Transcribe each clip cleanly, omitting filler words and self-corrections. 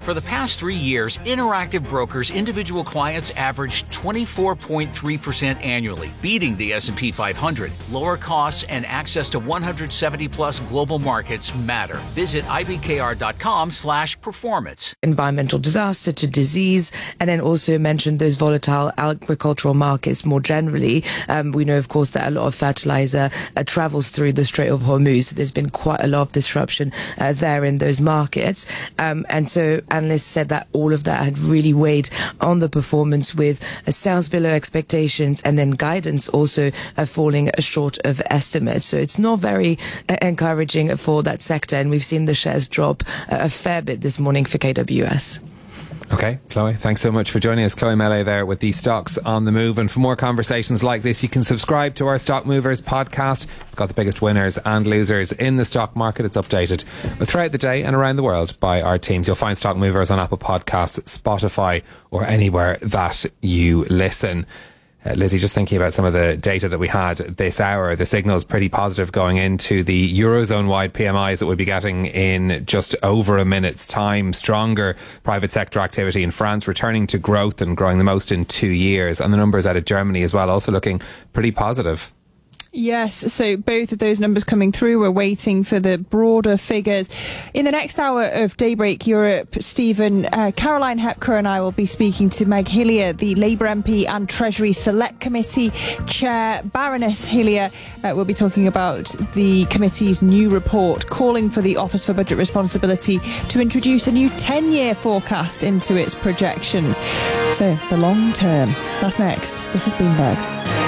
For the past 3 years, Interactive Brokers individual clients averaged 24.3% annually, beating the S&P 500. Lower costs and access to 170-plus global markets matter. Visit ibkr.com/performance. Environmental disaster to disease, and then also mentioned those volatile agricultural markets more generally. We know, of course, that a lot of fertilizer travels through the Strait of Hormuz. There's been quite a lot of disruption there in those markets. And so analysts said that all of that had really weighed on the performance, with sales below expectations and then guidance also falling short of estimates. So it's not very encouraging for that sector, and we've seen the shares drop a fair bit this morning for KWS. Okay, Chloe, thanks so much for joining us. Chloe Melee there with the Stocks on the Move. And for more conversations like this, you can subscribe to our Stock Movers podcast. It's got the biggest winners and losers in the stock market. It's updated throughout the day and around the world by our teams. You'll find Stock Movers on Apple Podcasts, Spotify, or anywhere that you listen. Lizzie, just thinking about some of the data that we had this hour, the signal is pretty positive going into the Eurozone-wide PMIs that we'll be getting in just over a minute's time. Stronger private sector activity in France, returning to growth and growing the most in 2 years. And the numbers out of Germany as well, also looking pretty positive. Yes, so both of those numbers coming through. We're waiting for the broader figures. In the next hour of Daybreak Europe, Stephen, Caroline Hepker and I will be speaking to Meg Hillier, the Labour MP and Treasury Select Committee Chair. Baroness Hillier will be talking about the committee's new report calling for the Office for Budget Responsibility to introduce a new 10-year forecast into its projections. So, the long term. That's next. This is Bloomberg.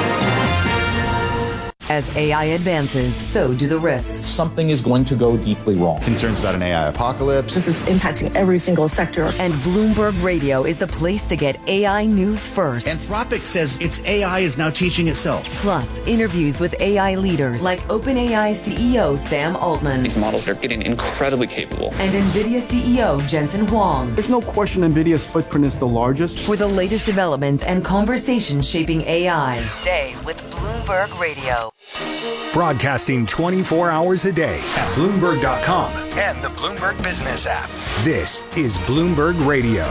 As AI advances, so do the risks. Something is going to go deeply wrong. Concerns about an AI apocalypse. This is impacting every single sector. And Bloomberg Radio is the place to get AI news first. Anthropic says its AI is now teaching itself. Plus, interviews with AI leaders like OpenAI CEO Sam Altman. These models are getting incredibly capable. And NVIDIA CEO Jensen Huang. There's no question NVIDIA's footprint is the largest. For the latest developments and conversations shaping AI, stay with Bloomberg Radio. Broadcasting 24 hours a day at Bloomberg.com and the Bloomberg Business app. This is Bloomberg Radio.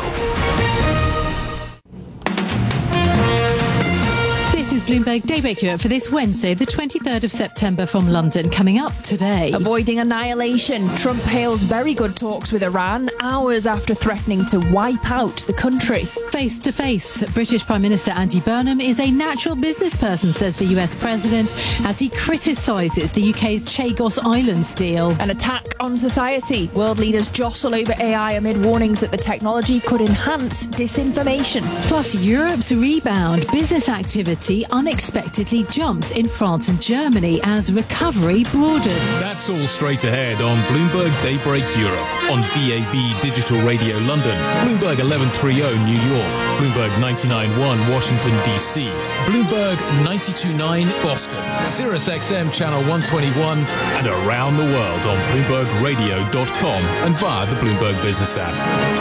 This is Bloomberg Daybreak Europe for this Wednesday, the 23rd of September from London. Coming up today. Avoiding annihilation. Trump hails very good talks with Iran hours after threatening to wipe out the country. Face to face. British Prime Minister Andy Burnham is a natural business person, says the US President, as he criticises the UK's Chagos Islands deal. An attack on society. World leaders jostle over AI amid warnings that the technology could enhance disinformation. Plus, Europe's rebound. Business activity unexpectedly jumps in France and Germany as recovery broadens. That's all straight ahead on Bloomberg Daybreak Europe, on DAB Digital Radio London, Bloomberg 1130 New York, Bloomberg 99.1 Washington DC, Bloomberg 92.9 Boston, Sirius XM Channel 121, and around the world on BloombergRadio.com and via the Bloomberg Business app.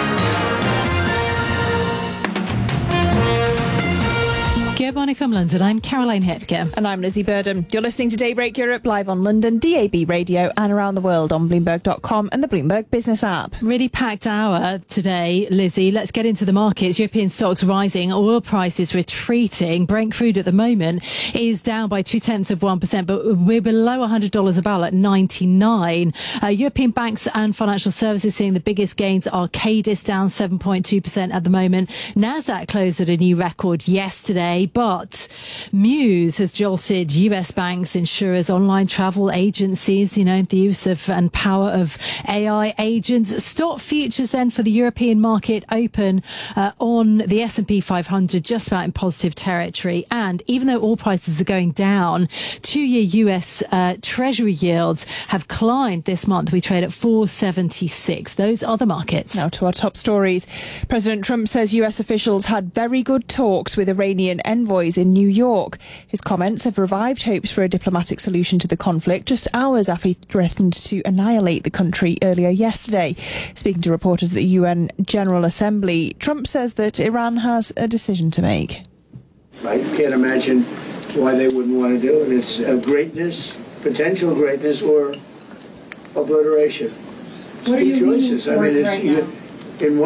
Good morning from London. I'm Caroline Hepker. And I'm Lizzie Burdham. You're listening to Daybreak Europe live on London, DAB Radio, and around the world on Bloomberg.com and the Bloomberg Business app. Really packed hour today, Lizzie. Let's get into the markets. European stocks rising, oil prices retreating. Brent crude at the moment is down by 0.2%, but we're below $100 a barrel at 99. European banks and financial services seeing the biggest gains. Arcadis down 7.2% at the moment. Nasdaq closed at a new record yesterday. But Muse has jolted US banks, insurers, online travel agencies, the use of and power of AI agents. Stock futures then for the European market open on the S&P 500 just about in positive territory. And even though oil prices are going down, 2-year US Treasury yields have climbed this month. We trade at 4.76. Those are the markets. Now to our top stories. President Trump says US officials had very good talks with Iranian envoys in New York. His comments have revived hopes for a diplomatic solution to the conflict just hours after he threatened to annihilate the country earlier yesterday. Speaking to reporters at the UN General Assembly, Trump says that Iran has a decision to make. I can't imagine why they wouldn't want to do it. It's greatness, potential greatness, or obliteration. What are your choices? I mean, it's right in